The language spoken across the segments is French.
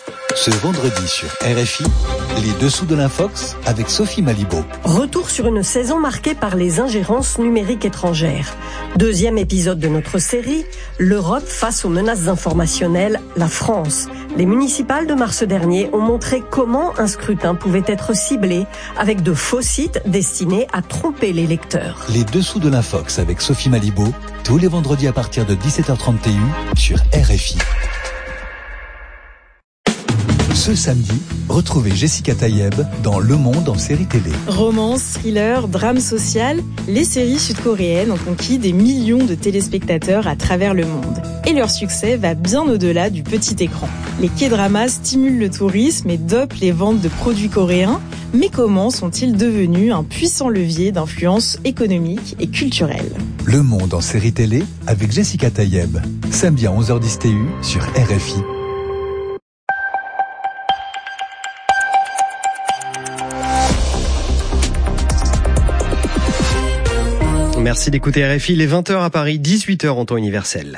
Ce vendredi sur RFI, les dessous de l'Infox avec Sophie Malibaud. Retour sur une saison marquée par les ingérences numériques étrangères. Deuxième épisode de notre série, l'Europe face aux menaces informationnelles, la France. Les municipales de mars dernier ont montré comment un scrutin pouvait être ciblé avec de faux sites destinés à tromper les lecteurs. Les dessous de l'Infox avec Sophie Malibaud, tous les vendredis à partir de 17h30 TU sur RFI. Ce samedi, retrouvez Jessica Tayeb dans Le Monde en série télé. Romance, thriller, drame social, les séries sud-coréennes ont conquis des millions de téléspectateurs à travers le monde. Et leur succès va bien au-delà du petit écran. Les K-dramas stimulent le tourisme et dopent les ventes de produits coréens. Mais comment sont-ils devenus un puissant levier d'influence économique et culturelle ? Le Monde en série télé avec Jessica Tayeb. Samedi à 11h10 TU sur RFI. Merci d'écouter RFI, il est 20h à Paris, 18h en temps universel.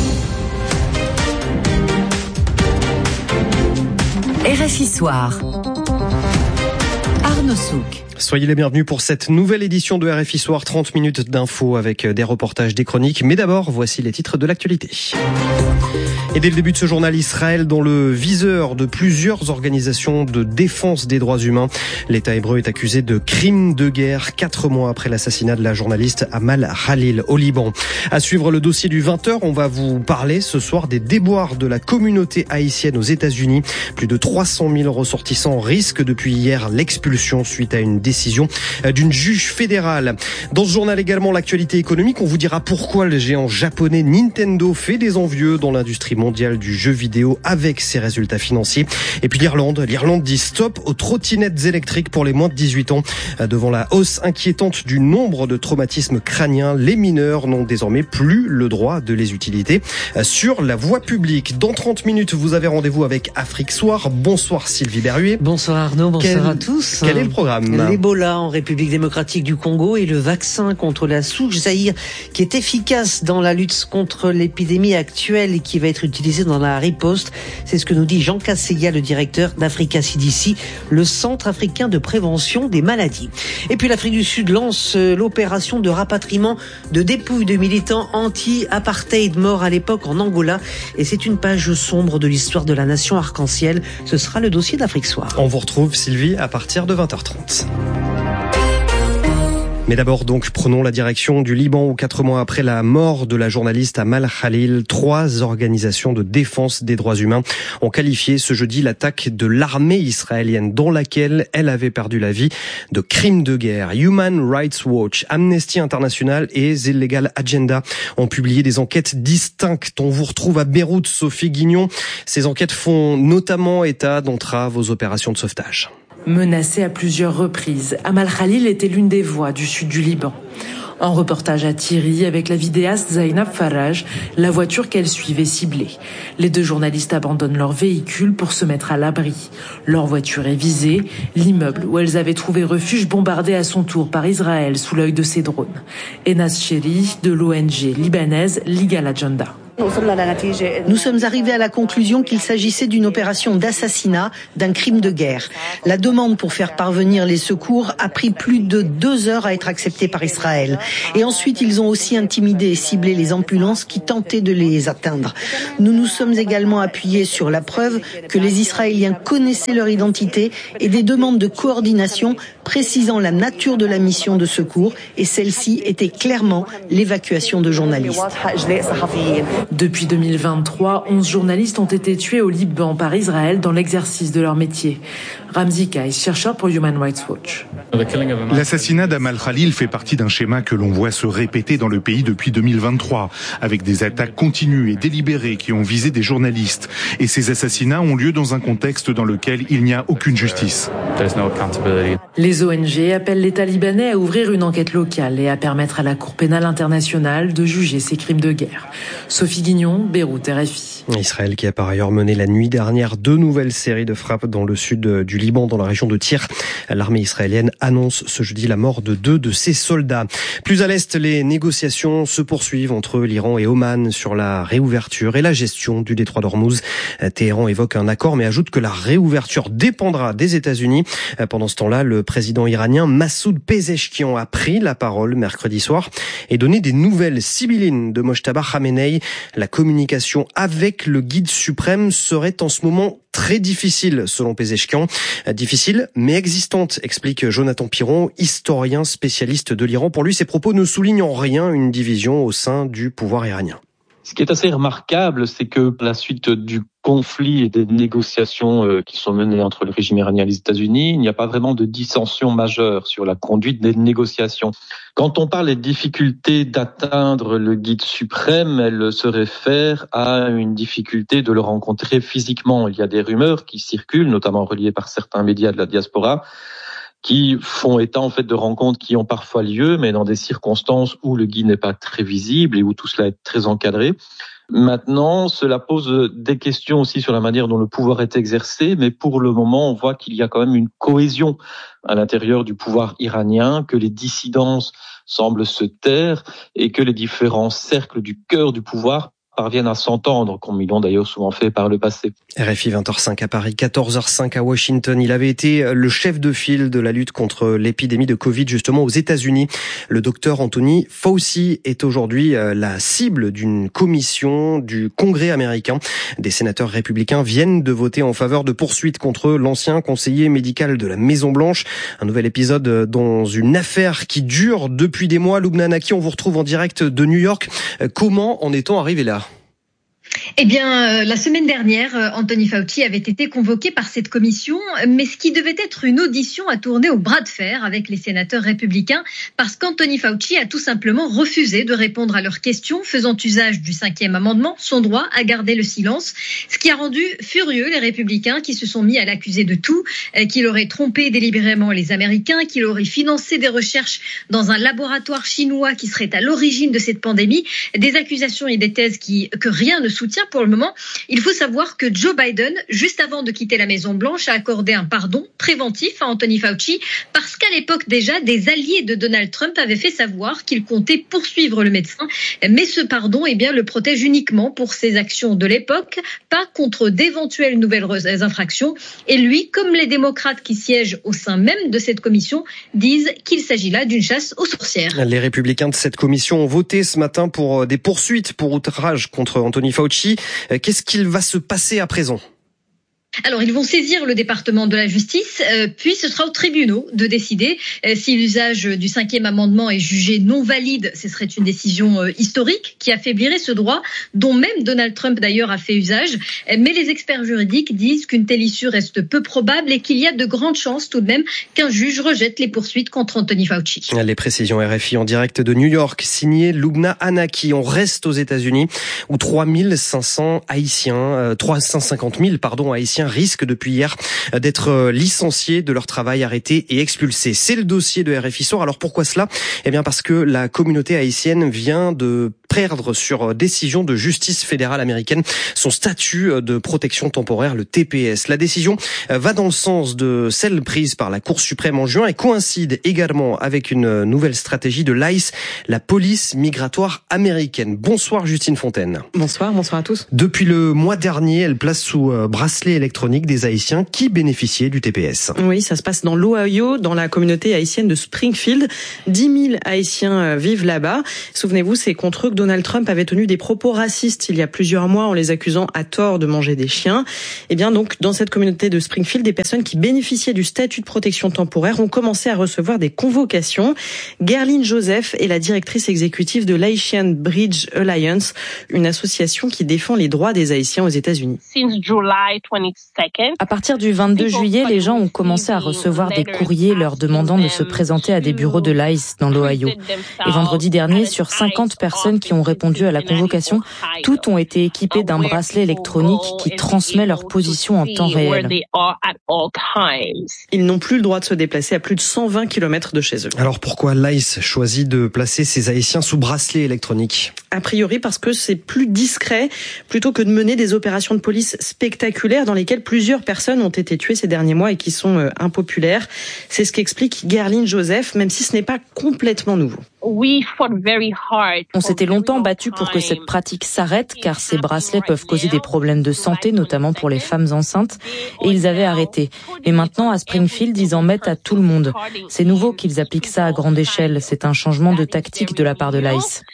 RFI Soir. Arnaud Souk. Soyez les bienvenus pour cette nouvelle édition de RFI Soir, 30 minutes d'infos avec des reportages, des chroniques. Mais d'abord, voici les titres de l'actualité. Et dès le début de ce journal, Israël dans le viseur de plusieurs organisations de défense des droits humains. L'État hébreu est accusé de crimes de guerre 4 mois après l'assassinat de la journaliste Amal Khalil au Liban. À suivre le dossier du 20h, on va vous parler ce soir des déboires de la communauté haïtienne aux États-Unis. Plus de 300 000 ressortissants risquent depuis hier l'expulsion suite à une décision d'une juge fédérale. Dans ce journal également, l'actualité économique. On vous dira pourquoi le géant japonais Nintendo fait des envieux dans l'industrie mondiale du jeu vidéo avec ses résultats financiers. Et puis l'Irlande dit stop aux trottinettes électriques pour les moins de 18 ans. Devant la hausse inquiétante du nombre de traumatismes crâniens, les mineurs n'ont désormais plus le droit de les utiliser sur la voie publique. Dans 30 minutes, vous avez rendez-vous avec Afrique Soir. Bonsoir Sylvie Berruet. Bonsoir Arnaud, bonsoir à tous. Quel est le programme ? L'Ebola en République démocratique du Congo et le vaccin contre la souche Zaïre qui est efficace dans la lutte contre l'épidémie actuelle et qui va être utilisé dans la riposte. C'est ce que nous dit Jean Kaseya, le directeur d'Africa CDC, le Centre africain de prévention des maladies. Et puis l'Afrique du Sud lance l'opération de rapatriement de dépouilles de militants anti-apartheid morts à l'époque en Angola. Et c'est une page sombre de l'histoire de la nation arc-en-ciel. Ce sera le dossier d'Afrique Soir. On vous retrouve Sylvie à partir de 20h30. Mais d'abord donc, prenons la direction du Liban où 4 mois après la mort de la journaliste Amal Khalil, 3 organisations de défense des droits humains ont qualifié ce jeudi l'attaque de l'armée israélienne dans laquelle elle avait perdu la vie de crime de guerre. Human Rights Watch, Amnesty International et The Legal Agenda ont publié des enquêtes distinctes. On vous retrouve à Beyrouth, Sophie Guignon. Ces enquêtes font notamment état d'entraves aux opérations de sauvetage. Menacée à plusieurs reprises, Amal Khalil était l'une des voix du sud du Liban. En reportage à Thierry avec la vidéaste Zainab Faraj, la voiture qu'elle suivait ciblée. Les 2 journalistes abandonnent leur véhicule pour se mettre à l'abri. Leur voiture est visée, l'immeuble où elles avaient trouvé refuge bombardé à son tour par Israël sous l'œil de ses drones. Enas Cheri de l'ONG libanaise Legal Agenda. Nous sommes arrivés à la conclusion qu'il s'agissait d'une opération d'assassinat, d'un crime de guerre. La demande pour faire parvenir les secours a pris plus de 2 heures à être acceptée par Israël. Et ensuite, ils ont aussi intimidé et ciblé les ambulances qui tentaient de les atteindre. Nous nous sommes également appuyés sur la preuve que les Israéliens connaissaient leur identité et des demandes de coordination précisant la nature de la mission de secours. Et celle-ci était clairement l'évacuation de journalistes. Depuis 2023, 11 journalistes ont été tués au Liban par Israël dans l'exercice de leur métier. Ramzi Kais, chercheur pour Human Rights Watch. L'assassinat d'Amal Khalil fait partie d'un schéma que l'on voit se répéter dans le pays depuis 2023, avec des attaques continues et délibérées qui ont visé des journalistes. Et ces assassinats ont lieu dans un contexte dans lequel il n'y a aucune justice. Les ONG appellent l'État libanais à ouvrir une enquête locale et à permettre à la Cour pénale internationale de juger ces crimes de guerre. Sophie Guignon, Beyrouth, RFI. Israël qui a par ailleurs mené la nuit dernière 2 nouvelles séries de frappes dans le sud du Liban dans la région de Tyr. L'armée israélienne annonce ce jeudi la mort de 2 de ses soldats. Plus à l'est, les négociations se poursuivent entre l'Iran et Oman sur la réouverture et la gestion du détroit d'Ormuz. Téhéran évoque un accord mais ajoute que la réouverture dépendra des États-Unis. Pendant ce temps-là, le président iranien Massoud Pezeshkian a pris la parole mercredi soir et donné des nouvelles sibyllines de Mojtaba Khamenei. La communication avec le guide suprême serait en ce moment très difficile, selon Pezeshkian. Difficile, mais existante, explique Jonathan Piron, historien spécialiste de l'Iran. Pour lui, ces propos ne soulignent en rien une division au sein du pouvoir iranien. Ce qui est assez remarquable, c'est que la suite du conflit et des négociations qui sont menées entre le régime iranien et les États-Unis, il n'y a pas vraiment de dissension majeure sur la conduite des négociations. Quand on parle des difficultés d'atteindre le guide suprême, elle se réfère à une difficulté de le rencontrer physiquement. Il y a des rumeurs qui circulent, notamment reliées par certains médias de la diaspora, qui font état en fait de rencontres qui ont parfois lieu, mais dans des circonstances où le guide n'est pas très visible et où tout cela est très encadré. Maintenant, cela pose des questions aussi sur la manière dont le pouvoir est exercé, mais pour le moment, on voit qu'il y a quand même une cohésion à l'intérieur du pouvoir iranien, que les dissidences semblent se taire et que les différents cercles du cœur du pouvoir parviennent à s'entendre, comme ils l'ont d'ailleurs souvent fait par le passé. RFI 20h05 à Paris, 14h05 à Washington. Il avait été le chef de file de la lutte contre l'épidémie de Covid, justement aux États-Unis. Le docteur Anthony Fauci est aujourd'hui la cible d'une commission du Congrès américain. Des sénateurs républicains viennent de voter en faveur de poursuites contre l'ancien conseiller médical de la Maison-Blanche. Un nouvel épisode dans une affaire qui dure depuis des mois. Lubna Anaki, on vous retrouve en direct de New York. Comment en est-on arrivé là ? Eh bien, la semaine dernière, Anthony Fauci avait été convoqué par cette commission, mais ce qui devait être une audition a tourné au bras de fer avec les sénateurs républicains parce qu'Anthony Fauci a tout simplement refusé de répondre à leurs questions, faisant usage du 5e amendement, son droit à garder le silence, ce qui a rendu furieux les républicains qui se sont mis à l'accuser de tout, qu'il aurait trompé délibérément les Américains, qu'il aurait financé des recherches dans un laboratoire chinois qui serait à l'origine de cette pandémie, des accusations et des thèses que rien ne soutient pour le moment. Il faut savoir que Joe Biden, juste avant de quitter la Maison-Blanche, a accordé un pardon préventif à Anthony Fauci parce qu'à l'époque déjà, des alliés de Donald Trump avaient fait savoir qu'ils comptaient poursuivre le médecin. Mais ce pardon, eh bien, le protège uniquement pour ses actions de l'époque, pas contre d'éventuelles nouvelles infractions. Et lui, comme les démocrates qui siègent au sein même de cette commission, disent qu'il s'agit là d'une chasse aux sorcières. Les républicains de cette commission ont voté ce matin pour des poursuites pour outrage contre Anthony Fauci. Qu'est-ce qu'il va se passer à présent ? Alors, ils vont saisir le département de la justice, puis ce sera aux tribunaux de décider si l'usage du 5e amendement est jugé non valide. Ce serait une décision historique qui affaiblirait ce droit, dont même Donald Trump d'ailleurs a fait usage. Mais les experts juridiques disent qu'une telle issue reste peu probable et qu'il y a de grandes chances tout de même qu'un juge rejette les poursuites contre Anthony Fauci. Les précisions RFI en direct de New York, signé Lubna Anaki. On reste aux États-Unis où 350 000 Haïtiens risquent depuis hier d'être licenciés de leur travail, arrêtés et expulsés. C'est le dossier de RFI Soir. Alors pourquoi cela ? Eh bien parce que la communauté haïtienne vient de perdre sur décision de justice fédérale américaine son statut de protection temporaire, le TPS. La décision va dans le sens de celle prise par la Cour suprême en juin et coïncide également avec une nouvelle stratégie de l'ICE, la police migratoire américaine. Bonsoir Justine Fontaine. Bonsoir à tous. Depuis le mois dernier, elle place sous bracelet électronique des Haïtiens qui bénéficiaient du TPS. Oui, ça se passe dans l'Ohio, dans la communauté haïtienne de Springfield. 10 000 Haïtiens vivent là-bas. Souvenez-vous, c'est contre eux que Donald Trump avait tenu des propos racistes il y a plusieurs mois en les accusant à tort de manger des chiens. Eh bien donc, dans cette communauté de Springfield, des personnes qui bénéficiaient du statut de protection temporaire ont commencé à recevoir des convocations. Gerline Joseph est la directrice exécutive de l'Haitian Bridge Alliance, une association qui défend les droits des Haïtiens aux États-Unis. À partir du 22 juillet, les gens ont commencé à recevoir des courriers leur demandant de se présenter à des bureaux de l'ICE dans l'Ohio. Et vendredi dernier, sur 50 personnes qui ont répondu à la convocation, toutes ont été équipées d'un bracelet électronique qui transmet leur position en temps réel. Ils n'ont plus le droit de se déplacer à plus de 120 km de chez eux. Alors pourquoi l'ICE choisit de placer ces Haïtiens sous bracelet électronique ? A priori parce que c'est plus discret plutôt que de mener des opérations de police spectaculaires dans lesquelles plusieurs personnes ont été tuées ces derniers mois et qui sont impopulaires. C'est ce qu'explique Gerline Joseph, même si ce n'est pas complètement nouveau. On s'était longtemps battu pour que cette pratique s'arrête car ces bracelets peuvent causer des problèmes de santé, notamment pour les femmes enceintes, et ils avaient arrêté. Et maintenant, à Springfield, ils en mettent à tout le monde. C'est nouveau qu'ils appliquent ça à grande échelle. C'est un changement de tactique de la part de l'ICE.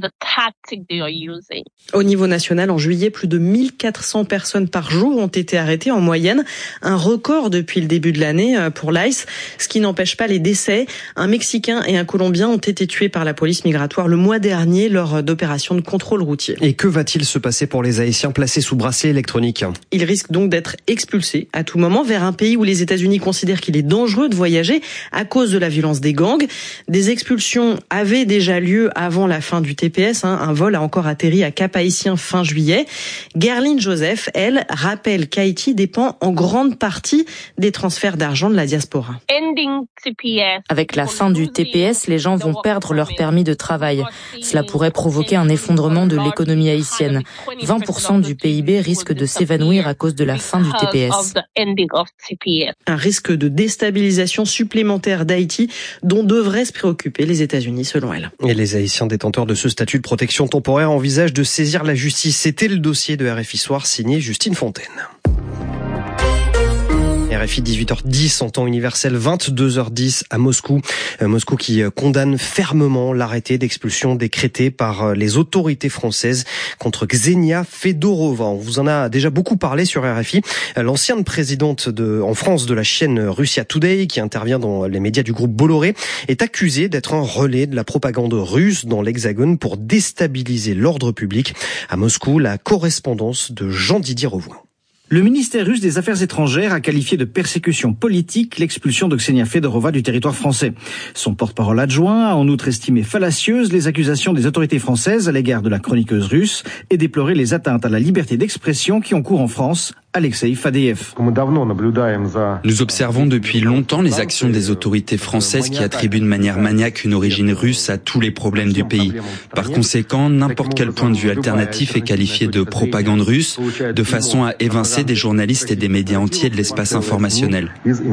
Au niveau national, en juillet, plus de 1400 personnes par jour ont été arrêtées en moyenne, un record depuis le début de l'année pour l'ICE, ce qui n'empêche pas les décès. Un Mexicain et un Colombien ont été tués par la police migratoire le mois dernier lors d'opérations de contrôle routier. Et que va-t-il se passer pour les Haïtiens placés sous bracelet électronique ? Ils risquent donc d'être expulsés à tout moment vers un pays où les États-Unis considèrent qu'il est dangereux de voyager à cause de la violence des gangs. Des expulsions avaient déjà lieu avant la fin du TPS. Un vol a encore atterri à Cap-Haïtien fin juillet. Gerline Joseph, elle, rappelle qu'Haïti dépend en grande partie des transferts d'argent de la diaspora. Avec la fin du TPS, les gens vont perdre leur permis de travail. Cela pourrait provoquer un effondrement de l'économie haïtienne. 20% du PIB risque de s'évanouir à cause de la fin du TPS. Un risque de déstabilisation supplémentaire d'Haïti dont devraient se préoccuper les États-Unis, selon elle. Et les Haïtiens détenteurs de ce statut de protection temporaire envisagent de saisir la justice. C'était le dossier de RFI Soir signé Justine Fontaine. RFI 18h10 en temps universel, 22h10 à Moscou. Moscou qui condamne fermement l'arrêté d'expulsion décrété par les autorités françaises contre Ksenia Fedorova. On vous en a déjà beaucoup parlé sur RFI. L'ancienne présidente en France de la chaîne Russia Today, qui intervient dans les médias du groupe Bolloré, est accusée d'être un relais de la propagande russe dans l'Hexagone pour déstabiliser l'ordre public. À Moscou, la correspondance de Jean-Didier Revoix. Le ministère russe des Affaires étrangères a qualifié de persécution politique l'expulsion de Ksenia Fedorova du territoire français. Son porte-parole adjoint a en outre estimé fallacieuses les accusations des autorités françaises à l'égard de la chroniqueuse russe et déploré les atteintes à la liberté d'expression qui ont cours en France. Alexei Fadeev. Nous observons depuis longtemps les actions des autorités françaises qui attribuent de manière maniaque une origine russe à tous les problèmes du pays. Par conséquent, n'importe quel point de vue alternatif est qualifié de propagande russe, de façon à évincer des journalistes et des médias entiers de l'espace informationnel.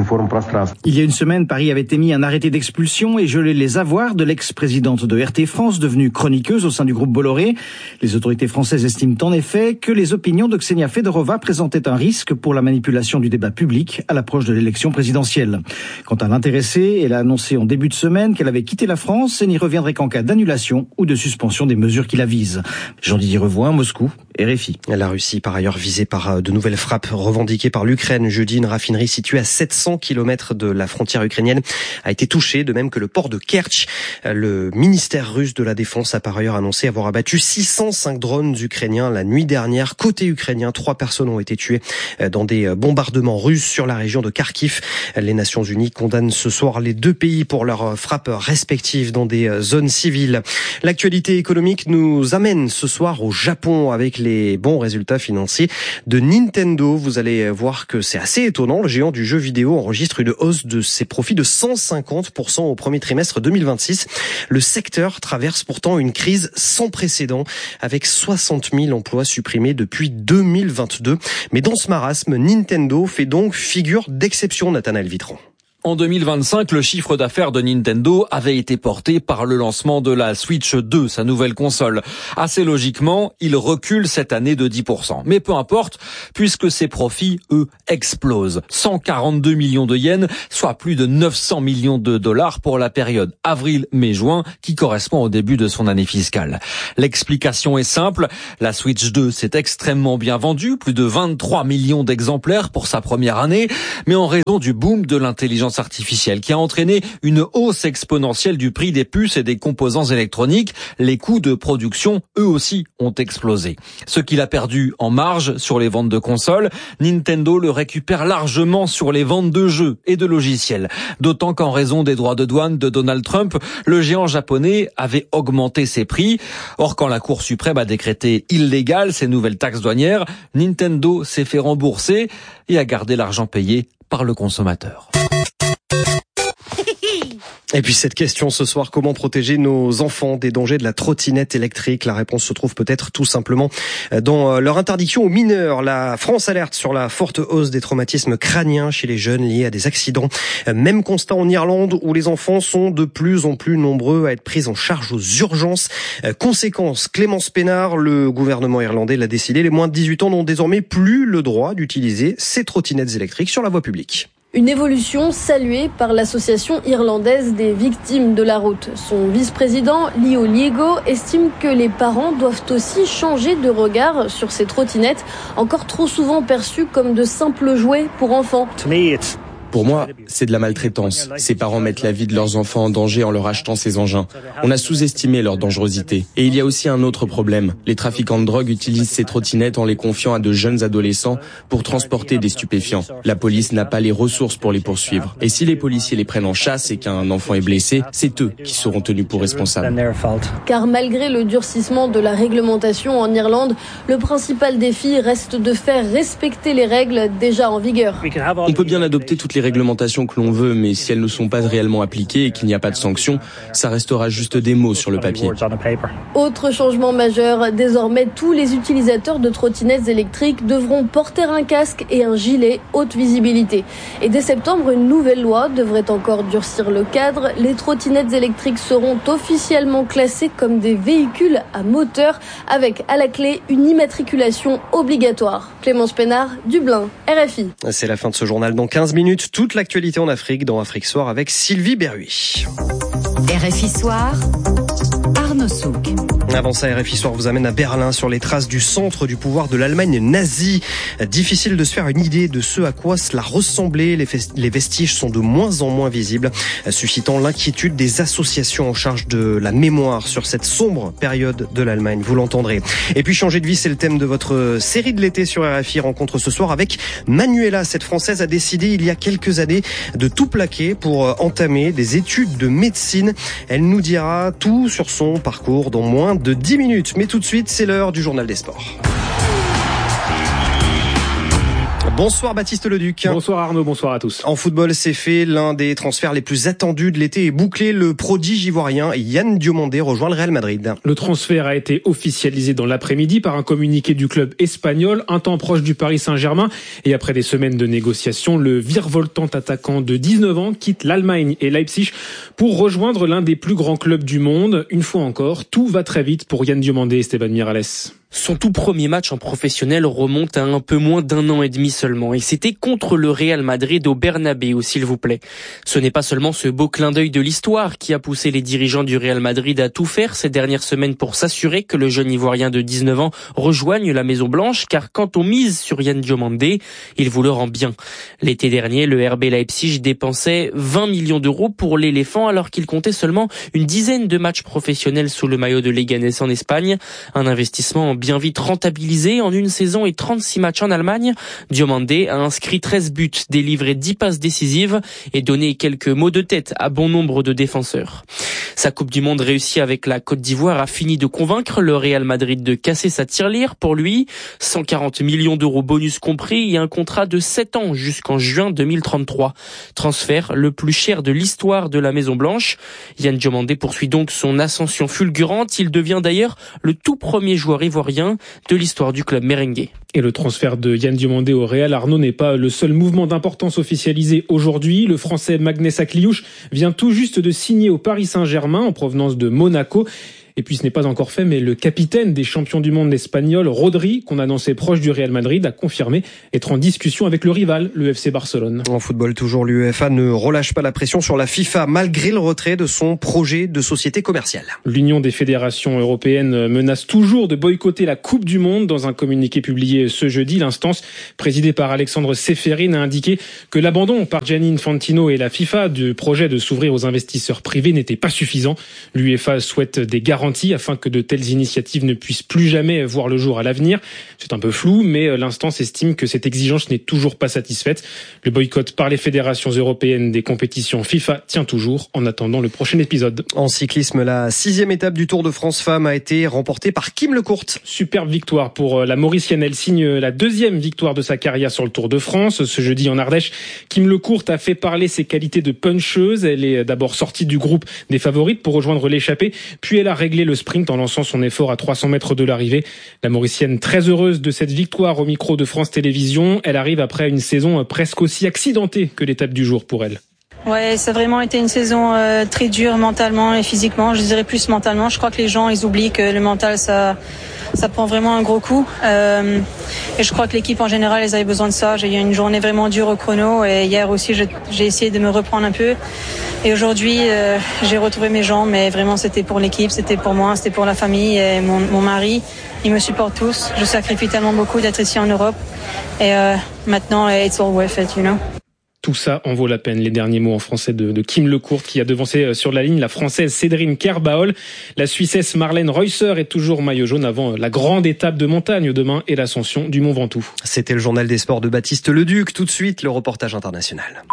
Il y a une semaine, Paris avait émis un arrêté d'expulsion et gelé les avoirs de l'ex-présidente de RT France, devenue chroniqueuse au sein du groupe Bolloré. Les autorités françaises estiment en effet que les opinions de Ksenia Fedorova présentaient un risque pour la manipulation du débat public à l'approche de l'élection présidentielle. Quant à l'intéressée, elle a annoncé en début de semaine qu'elle avait quitté la France et n'y reviendrait qu'en cas d'annulation ou de suspension des mesures qui la visent. Jean-Didier Revoix, Moscou, RFI. La Russie, par ailleurs, visée par de nouvelles frappes revendiquées par l'Ukraine. Jeudi, une raffinerie située à 700 km de la frontière ukrainienne a été touchée, de même que le port de Kerch. Le ministère russe de la Défense a par ailleurs annoncé avoir abattu 605 drones ukrainiens la nuit dernière. Côté ukrainien, 3 personnes ont été tuées dans des bombardements russes sur la région de Kharkiv. Les Nations Unies condamnent ce soir les deux pays pour leurs frappes respectives dans des zones civiles. L'actualité économique nous amène ce soir au Japon avec les bons résultats financiers de Nintendo. Vous allez voir que c'est assez étonnant. Le géant du jeu vidéo enregistre une hausse de ses profits de 150% au premier trimestre 2026. Le secteur traverse pourtant une crise sans précédent avec 60 000 emplois supprimés depuis 2022. Mais dans ce marasme, Nintendo fait donc figure d'exception, Nathanaël Vitran. En 2025, le chiffre d'affaires de Nintendo avait été porté par le lancement de la Switch 2, sa nouvelle console. Assez logiquement, il recule cette année de 10%. Mais peu importe, puisque ses profits, eux, explosent. 142 millions de yens, soit plus de 900 millions de dollars pour la période avril-mai-juin, qui correspond au début de son année fiscale. L'explication est simple, la Switch 2 s'est extrêmement bien vendue, plus de 23 millions d'exemplaires pour sa première année, mais en raison du boom de l'intelligence artificielle qui a entraîné une hausse exponentielle du prix des puces et des composants électroniques, les coûts de production, eux aussi, ont explosé. Ce qu'il a perdu en marge sur les ventes de consoles, Nintendo le récupère largement sur les ventes de jeux et de logiciels. D'autant qu'en raison des droits de douane de Donald Trump, le géant japonais avait augmenté ses prix. Or, quand la Cour suprême a décrété illégales ces nouvelles taxes douanières, Nintendo s'est fait rembourser et a gardé l'argent payé par le consommateur. Et puis cette question ce soir, comment protéger nos enfants des dangers de la trottinette électrique? La réponse se trouve peut-être tout simplement dans leur interdiction aux mineurs. La France alerte sur la forte hausse des traumatismes crâniens chez les jeunes liés à des accidents. Même constat en Irlande où les enfants sont de plus en plus nombreux à être pris en charge aux urgences. Conséquence, Clémence Pénard, le gouvernement irlandais l'a décidé, les moins de 18 ans n'ont désormais plus le droit d'utiliser ces trottinettes électriques sur la voie publique. Une évolution saluée par l'association irlandaise des victimes de la route. Son vice-président, Leo Liego, estime que les parents doivent aussi changer de regard sur ces trottinettes, encore trop souvent perçues comme de simples jouets pour enfants. Pour moi, c'est de la maltraitance. Ces parents mettent la vie de leurs enfants en danger en leur achetant ces engins. On a sous-estimé leur dangerosité. Et il y a aussi un autre problème. Les trafiquants de drogue utilisent ces trottinettes en les confiant à de jeunes adolescents pour transporter des stupéfiants. La police n'a pas les ressources pour les poursuivre. Et si les policiers les prennent en chasse et qu'un enfant est blessé, c'est eux qui seront tenus pour responsables. Car malgré le durcissement de la réglementation en Irlande, le principal défi reste de faire respecter les règles déjà en vigueur. On peut bien adopter toutes les réglementations que l'on veut, mais si elles ne sont pas réellement appliquées et qu'il n'y a pas de sanctions, ça restera juste des mots sur le papier. Autre changement majeur, désormais tous les utilisateurs de trottinettes électriques devront porter un casque et un gilet haute visibilité. Et dès septembre, une nouvelle loi devrait encore durcir le cadre. Les trottinettes électriques seront officiellement classées comme des véhicules à moteur avec à la clé une immatriculation obligatoire. Clémence Pénard, Dublin, RFI. C'est la fin de ce journal. Dans 15 minutes, toute l'actualité en Afrique dans Afrique Soir avec Sylvie Berruy. RFI Soir, Arnaud Souk. Avant ça, RFI Soir vous amène à Berlin sur les traces du centre du pouvoir de l'Allemagne nazie. Difficile de se faire une idée de ce à quoi cela ressemblait. Les vestiges sont de moins en moins visibles, suscitant l'inquiétude des associations en charge de la mémoire sur cette sombre période de l'Allemagne. Vous l'entendrez. Et puis changer de vie, c'est le thème de votre série de l'été sur RFI. Rencontre ce soir avec Manuela. Cette Française a décidé il y a quelques années de tout plaquer pour entamer des études de médecine. Elle nous dira tout sur son parcours dans moins de 10 minutes. Mais tout de suite, c'est l'heure du journal des sports. Bonsoir Baptiste Leduc. Bonsoir Arnaud, bonsoir à tous. En football, c'est fait. L'un des transferts les plus attendus de l'été est bouclé. Le prodige ivoirien Yann Diomandé rejoint le Real Madrid. Le transfert a été officialisé dans l'après-midi par un communiqué du club espagnol, un temps proche du Paris Saint-Germain. Et après des semaines de négociations, le virevoltant attaquant de 19 ans quitte l'Allemagne et Leipzig pour rejoindre l'un des plus grands clubs du monde. Une fois encore, tout va très vite pour Yann Diomandé et Esteban Miralles. Son tout premier match en professionnel remonte à un peu moins d'un an et demi seulement. Et c'était contre le Real Madrid au Bernabéu, s'il vous plaît. Ce n'est pas seulement ce beau clin d'œil de l'histoire qui a poussé les dirigeants du Real Madrid à tout faire ces dernières semaines pour s'assurer que le jeune Ivoirien de 19 ans rejoigne la Maison Blanche, car quand on mise sur Yann Diomandé, il vous le rend bien. L'été dernier, le RB Leipzig dépensait 20 millions d'euros pour l'éléphant alors qu'il comptait seulement une dizaine de matchs professionnels sous le maillot de Leganés en Espagne. Un investissement bien vite rentabilisé en une saison et 36 matchs en Allemagne. Diomandé a inscrit 13 buts, délivré 10 passes décisives et donné quelques mots de tête à bon nombre de défenseurs. Sa Coupe du Monde réussie avec la Côte d'Ivoire a fini de convaincre le Real Madrid de casser sa tirelire pour lui. 140 millions d'euros bonus compris et un contrat de 7 ans jusqu'en juin 2033. Transfert le plus cher de l'histoire de la Maison Blanche. Yann Diomandé poursuit donc son ascension fulgurante. Il devient d'ailleurs le tout premier joueur ivoirien de l'histoire du club merengue. Et le transfert de Yann Diomandé au Real, Arnaud, n'est pas le seul mouvement d'importance officialisé aujourd'hui. Le Français Magnès Akliouche vient tout juste de signer au Paris Saint-Germain en provenance de Monaco. Et puis ce n'est pas encore fait, mais le capitaine des champions du monde espagnol, Rodri, qu'on annonçait proche du Real Madrid, a confirmé être en discussion avec le rival, le FC Barcelone. En football toujours, l'UEFA ne relâche pas la pression sur la FIFA malgré le retrait de son projet de société commerciale. L'Union des fédérations européennes menace toujours de boycotter la Coupe du Monde. Dans un communiqué publié ce jeudi, l'instance présidée par Alexandre Seferin a indiqué que l'abandon par Gianni Infantino et la FIFA du projet de s'ouvrir aux investisseurs privés n'était pas suffisant. L'UEFA souhaite des garanties garanties afin que de telles initiatives ne puissent plus jamais voir le jour à l'avenir. C'est un peu flou, mais l'instance estime que cette exigence n'est toujours pas satisfaite. Le boycott par les fédérations européennes des compétitions FIFA tient toujours en attendant le prochain épisode. En cyclisme, la 6e étape du Tour de France Femmes a été remportée par Kim Lecourt. Superbe victoire pour la Mauricienne. Elle signe la 2e victoire de sa carrière sur le Tour de France. Ce jeudi en Ardèche, Kim Lecourt a fait parler ses qualités de puncheuse. Elle est d'abord sortie du groupe des favorites pour rejoindre l'échappée, puis elle a réglé le sprint en lançant son effort à 300 mètres de l'arrivée. La Mauricienne, très heureuse de cette victoire au micro de France Télévisions. Elle arrive après une saison presque aussi accidentée que l'étape du jour pour elle. Ouais, ça a vraiment été une saison très dure mentalement et physiquement. Je dirais plus mentalement. Je crois que les gens, ils oublient que le mental, ça prend vraiment un gros coup. Et je crois que l'équipe en général, ils avaient besoin de ça. J'ai eu une journée vraiment dure au chrono et hier aussi, j'ai essayé de me reprendre un peu. Et aujourd'hui, j'ai retrouvé mes jambes, mais vraiment, c'était pour l'équipe, c'était pour moi, c'était pour la famille et mon mari. Ils me supportent tous. Je sacrifie tellement beaucoup d'être ici en Europe. Et maintenant, it's all worth it, you know. Tout ça en vaut la peine. Les derniers mots en français de Kim Lecourt qui a devancé sur la ligne la Française Cédrine Kerbaol. La Suissesse Marlène Reusser est toujours maillot jaune avant la grande étape de montagne demain et l'ascension du Mont Ventoux. C'était le journal des sports de Baptiste Leduc. Tout de suite, le reportage international.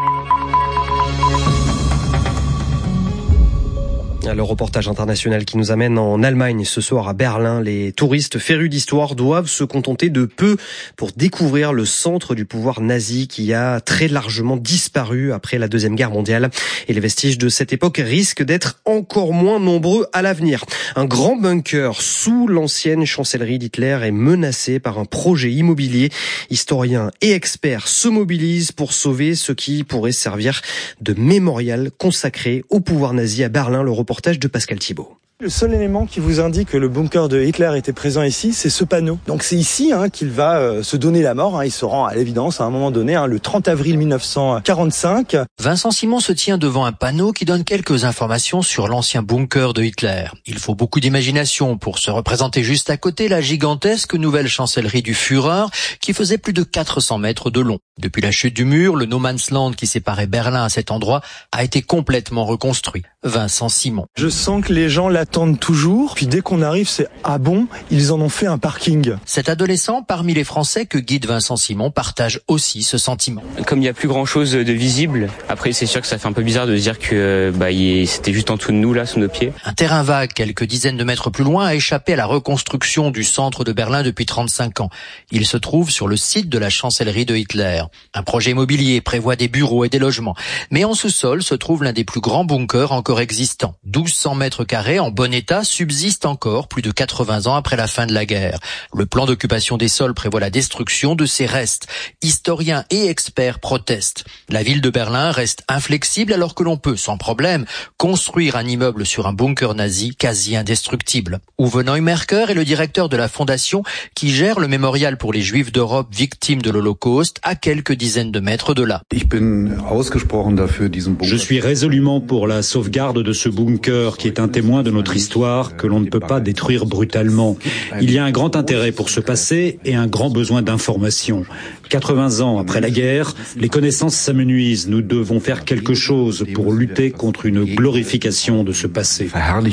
Le reportage international qui nous amène en Allemagne ce soir à Berlin. Les touristes férus d'histoire doivent se contenter de peu pour découvrir le centre du pouvoir nazi qui a très largement disparu après la Deuxième Guerre mondiale. Et les vestiges de cette époque risquent d'être encore moins nombreux à l'avenir. Un grand bunker sous l'ancienne chancellerie d'Hitler est menacé par un projet immobilier. Historiens et experts se mobilisent pour sauver ce qui pourrait servir de mémorial consacré au pouvoir nazi à Berlin. Le reportage de Pascal Thibault. Le seul élément qui vous indique que le bunker de Hitler était présent ici, c'est ce panneau. Donc c'est ici qu'il va se donner la mort. Il se rend à l'évidence à un moment donné, le 30 avril 1945. Vincent Simon se tient devant un panneau qui donne quelques informations sur l'ancien bunker de Hitler. Il faut beaucoup d'imagination pour se représenter juste à côté la gigantesque nouvelle chancellerie du Führer qui faisait plus de 400 mètres de long. Depuis la chute du mur, le no man's land qui séparait Berlin à cet endroit a été complètement reconstruit. Vincent Simon. Je sens que les gens l'attendent toujours. Puis dès qu'on arrive, c'est « Ah bon, ils en ont fait un parking ». Cet adolescent, parmi les Français que guide Vincent Simon, partage aussi ce sentiment. Comme il n'y a plus grand-chose de visible, après c'est sûr que ça fait un peu bizarre de se dire que c'était juste en dessous de nous, là, sous nos pieds. Un terrain vague, quelques dizaines de mètres plus loin, a échappé à la reconstruction du centre de Berlin depuis 35 ans. Il se trouve sur le site de la chancellerie de Hitler. Un projet immobilier prévoit des bureaux et des logements. Mais en sous-sol se trouve l'un des plus grands bunkers encore existants. 1200 mètres carrés en bon état subsistent encore plus de 80 ans après la fin de la guerre. Le plan d'occupation des sols prévoit la destruction de ces restes. Historiens et experts protestent. La ville de Berlin reste inflexible alors que l'on peut, sans problème, construire un immeuble sur un bunker nazi quasi indestructible. Uwe Neumerker est le directeur de la fondation qui gère le mémorial pour les Juifs d'Europe victimes de l'Holocauste à quelques dizaines de mètres de là. Je suis résolument pour la sauvegarde de ce bunker qui est un témoin de notre histoire que l'on ne peut pas détruire brutalement. Il y a un grand intérêt pour ce passé et un grand besoin d'information. 80 ans après la guerre, les connaissances s'amenuisent. Nous devons faire quelque chose pour lutter contre une glorification de ce passé.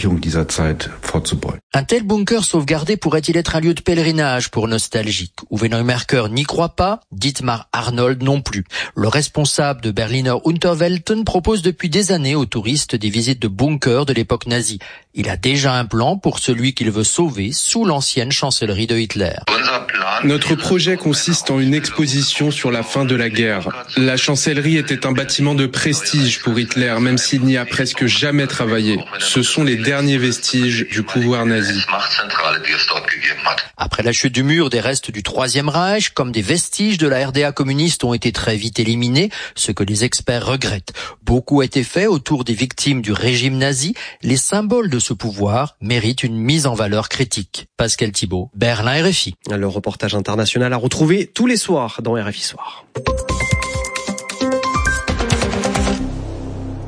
Un tel bunker sauvegardé pourrait-il être un lieu de pèlerinage pour nostalgiques? Uwe Neumerker n'y croit pas, Dietmar Arnold non plus. Le responsable de Berliner Unterwelten propose depuis des années aux touristes des visites de bunkers de l'époque nazie. Il a déjà un plan pour celui qu'il veut sauver sous l'ancienne chancellerie de Hitler. Notre projet consiste en une exposition sur la fin de la guerre. La chancellerie était un bâtiment de prestige pour Hitler, même s'il n'y a presque jamais travaillé. Ce sont les derniers vestiges du pouvoir nazi. Après la chute du mur, des restes du Troisième Reich, comme des vestiges de la RDA communiste, ont été très vite éliminés, ce que les experts regrettent. Beaucoup a été fait autour des victimes du régime nazi. Les symboles de ce pouvoir méritent une mise en valeur critique. Pascal Thibault, Berlin, RFI. Le reportage international à retrouver tous les soirs dans RFI Soir.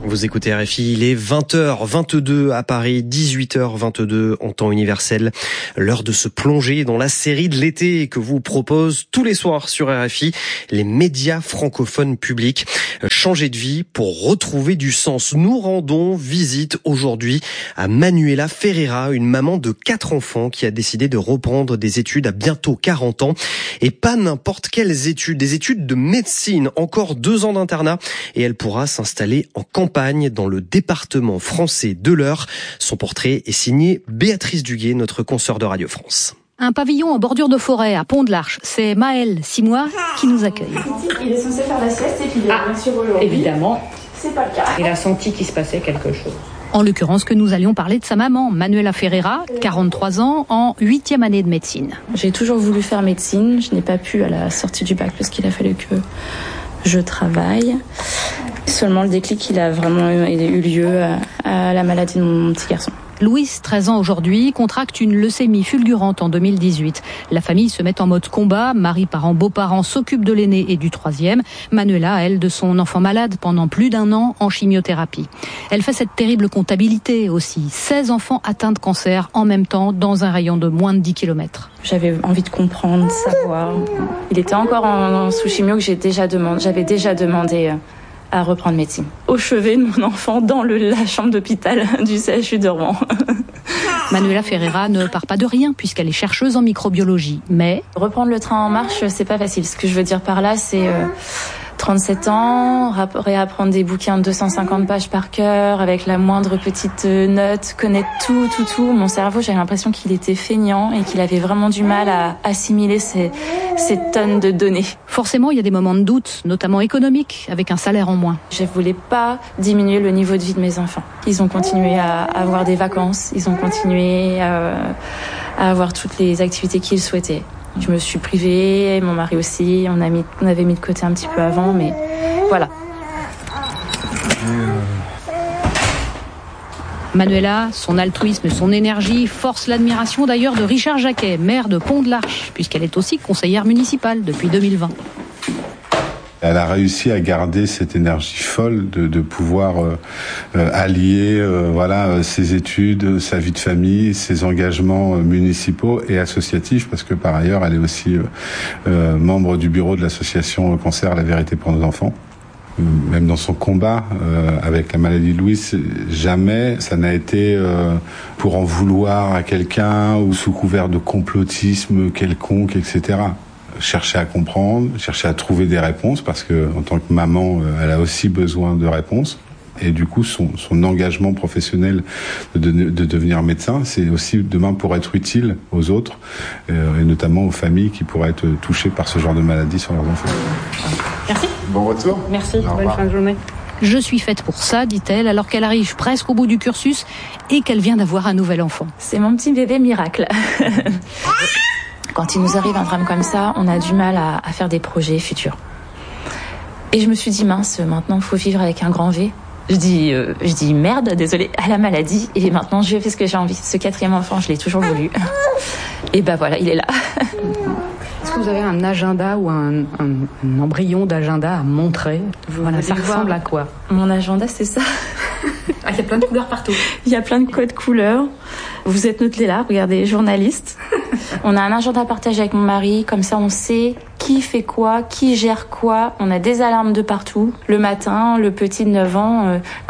Vous écoutez RFI, il est 20h22 à Paris, 18h22 en temps universel. L'heure de se plonger dans la série de l'été que vous propose tous les soirs sur RFI, les médias francophones publics. Changer de vie pour retrouver du sens. Nous rendons visite aujourd'hui à Manuela Ferreira, une maman de 4 enfants qui a décidé de reprendre des études à bientôt 40 ans. Et pas n'importe quelles études, des études de médecine, encore 2 ans d'internat. Et elle pourra s'installer en campagne dans le département français de l'Eure. Son portrait est signé Béatrice Duguet, notre consoeur de Radio France. Un pavillon en bordure de forêt à Pont-de-l'Arche. C'est Maëlle, 6 mois, qui nous accueille. Il est censé faire la sieste et puis il est bien sûr aujourd'hui. Évidemment. C'est pas le cas. Il a senti qu'il se passait quelque chose. En l'occurrence que nous allions parler de sa maman, Manuela Ferreira, 43 ans, en 8e année de médecine. J'ai toujours voulu faire médecine. Je n'ai pas pu à la sortie du bac parce qu'il a fallu que je travaille. Seulement le déclic, il a vraiment eu lieu à la maladie de mon petit garçon. Louise, 13 ans aujourd'hui, contracte une leucémie fulgurante en 2018. La famille se met en mode combat. Mari, parents, beaux-parents s'occupent de l'aîné et du 3e. Manuela, elle, de son enfant malade pendant plus d'1 an en chimiothérapie. Elle fait cette terrible comptabilité aussi. 16 enfants atteints de cancer en même temps dans un rayon de moins de 10 km. J'avais envie de comprendre, de savoir. Il était encore sous chimio que j'avais déjà demandé à reprendre médecine. Au chevet de mon enfant dans la chambre d'hôpital du CHU de Rouen. Manuela Ferreira ne part pas de rien puisqu'elle est chercheuse en microbiologie. Mais reprendre le train en marche, c'est pas facile. Ce que je veux dire par là, c'est 37 ans, réapprendre des bouquins de 250 pages par cœur, avec la moindre petite note, connaître tout. Mon cerveau, j'avais l'impression qu'il était feignant et qu'il avait vraiment du mal à assimiler ces tonnes de données. Forcément, il y a des moments de doute, notamment économiques, avec un salaire en moins. Je voulais pas diminuer le niveau de vie de mes enfants. Ils ont continué à avoir des vacances, ils ont continué à avoir toutes les activités qu'ils souhaitaient. Je me suis privée, mon mari aussi, on avait mis de côté un petit peu avant, mais voilà. Manuela, son altruisme, son énergie forcent l'admiration d'ailleurs de Richard Jacquet, maire de Pont-de-l'Arche, puisqu'elle est aussi conseillère municipale depuis 2020. Elle a réussi à garder cette énergie folle de pouvoir allier ses études, sa vie de famille, ses engagements municipaux et associatifs, parce que par ailleurs elle est aussi membre du bureau de l'association Cancer, la vérité pour nos enfants. Même dans son combat avec la maladie de Louise, jamais ça n'a été pour en vouloir à quelqu'un ou sous couvert de complotisme quelconque, etc. Chercher à comprendre, chercher à trouver des réponses, parce que en tant que maman, elle a aussi besoin de réponses. Et du coup, son engagement professionnel de devenir médecin, c'est aussi demain pour être utile aux autres, et notamment aux familles qui pourraient être touchées par ce genre de maladie sur leurs enfants. Merci. Bon retour. Merci, bonne fin de journée. Je suis faite pour ça, dit-elle, alors qu'elle arrive presque au bout du cursus et qu'elle vient d'avoir un nouvel enfant. C'est mon petit bébé miracle. Quand il nous arrive un drame comme ça, on a du mal à faire des projets futurs. Et je me suis dit, mince, maintenant, il faut vivre avec un grand V. Je dis merde, désolée, à la maladie. Et maintenant, je fais ce que j'ai envie. Ce 4e enfant, je l'ai toujours voulu. Et ben voilà, il est là. Est-ce que vous avez un agenda ou un embryon d'agenda à montrer ? Voilà, ça ressemble à quoi ? Mon agenda, c'est ça. Il y a plein de couleurs partout. Il y a plein de codes couleurs. Vous êtes notés là, regardez, journaliste. On a un agenda à partager avec mon mari, comme ça on sait qui fait quoi, qui gère quoi. On a des alarmes de partout. Le matin, le petit de 9 ans,